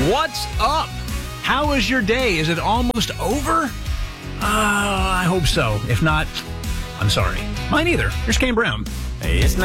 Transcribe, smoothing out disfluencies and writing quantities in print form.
What's up? How is your day? Is it almost over? I hope so. If not, I'm sorry. Mine either. Here's Kane Brown. It's